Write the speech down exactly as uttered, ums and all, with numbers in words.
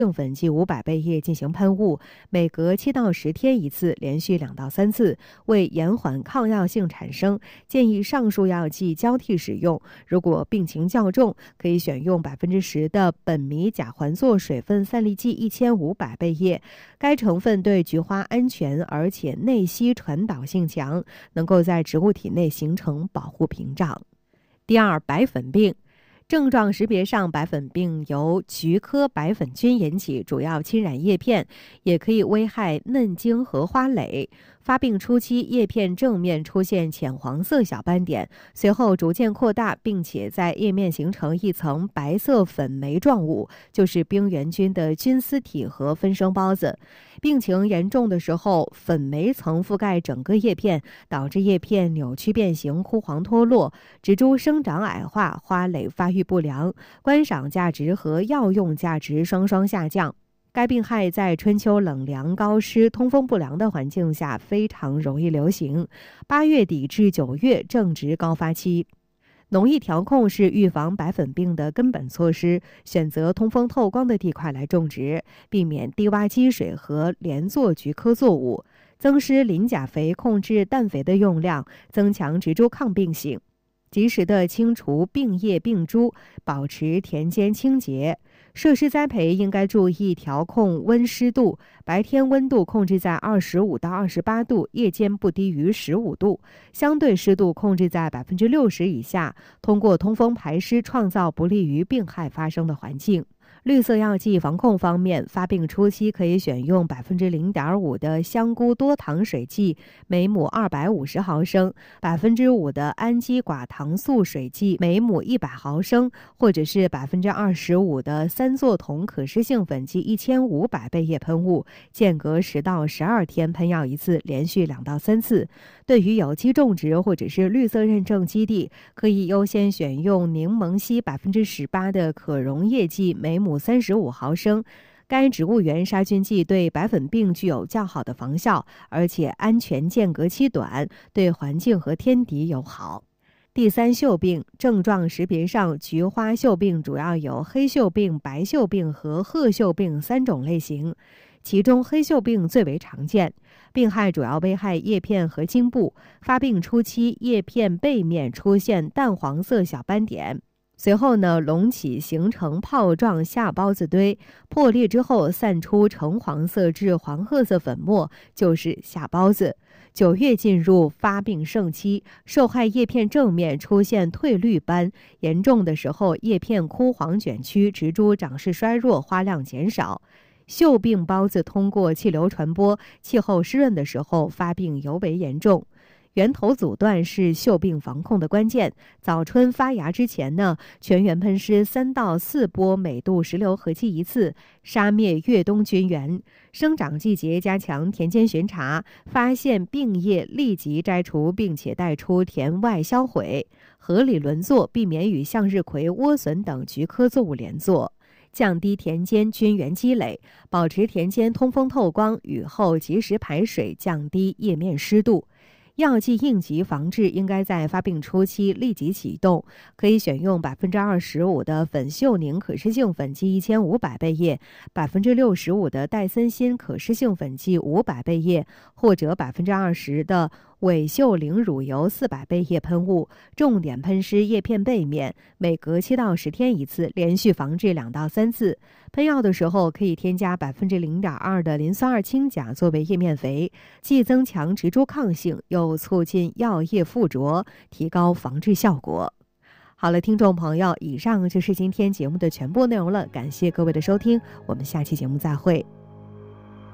性粉剂五百倍液进行喷雾，每隔七到十天一次，连续两到三次，为延缓抗药性产生，建议上述药剂交替使用。如果病情较重，可以选用百分之十的苯醚甲环唑水分散粒剂一千五百倍液。该成分对菊花安全，而且内吸传导性强，能够在植物体内形成保护屏障。第二，白粉病。症状识别上，白粉病由菊科白粉菌引起，主要侵染叶片，也可以危害嫩茎和花蕾。发病初期，叶片正面出现浅黄色小斑点，随后逐渐扩大，并且在叶面形成一层白色粉酶状物，就是病原菌的菌丝体和分生孢子。病情严重的时候，粉酶层覆盖整个叶片，导致叶片扭曲变形、枯黄脱落，植株生长矮化，花蕾发育不良，观赏价值和药用价值双双下降。该病害在春秋冷凉、高湿、通风不良的环境下非常容易流行。八月底至九月正值高发期。农艺调控是预防白粉病的根本措施，选择通风透光的地块来种植，避免低洼积水和连作菊科作物，增施磷钾肥，控制氮肥的用量，增强植株抗病性，及时的清除病叶病株，保持田间清洁。设施栽培应该注意调控温湿度，白天温度控制在二十五到二十八度，夜间不低于十五度，相对湿度控制在百分之六十以下，通过通风排湿创造不利于病害发生的环境。绿色药剂防控方面，发病初期可以选用百分之零点五的香菇多糖水剂，每亩二百五十毫升，百分之五的氨基寡糖素水剂，每亩一百毫升，或者是百分之二十五的三唑酮可湿性粉剂一千五百倍液喷雾，间隔十到十二天喷药一次，连续两到三次。对于有机种植或者是绿色认证基地，可以优先选用柠檬烯百分之十八的可溶液剂，每亩三十五毫升。该植物源杀菌剂对白粉病具有较好的防效，而且安全间隔期短，对环境和天敌友好。第三，锈病。症状识别上，菊花锈病主要有黑锈病、白锈病和褐锈病三种类型，其中黑锈病最为常见。病害主要危害叶片和茎部，发病初期叶片背面出现淡黄色小斑点，随后呢隆起形成泡状下孢子堆，破裂之后散出橙黄色至黄褐色粉末，就是下孢子。九月进入发病盛期，受害叶片正面出现褪绿斑，严重的时候叶片枯黄卷曲，植株长势衰弱，花量减少。锈病孢子通过气流传播，气候湿润的时候发病尤为严重。源头阻断是锈病防控的关键。早春发芽之前呢，全园喷施三到四波每度石榴合剂一次，杀灭越冬菌源。生长季节加强田间巡查，发现病叶立即摘除，并且带出田外销毁。合理轮作，避免与向日葵、莴笋等菊科作物连作。降低田间菌源积累，保持田间通风透光，雨后及时排水，降低叶面湿度。药剂应急防治应该在发病初期立即启动，可以选用百分之二十五的苯溴宁可湿性粉剂一千五百倍液，百分之六十五的戴森锌可湿性粉剂五百倍液，或者百分之二十的伪溴灵乳油四百倍液喷雾，重点喷施叶片背面，每隔七到十天一次，连续防治两到三次。喷药的时候可以添加百分之零点二的磷酸二氢钾作为叶面肥，既增强植株抗性，又促进药液附着，提高防治效果。好了，听众朋友，以上就是今天节目的全部内容了，感谢各位的收听，我们下期节目再会。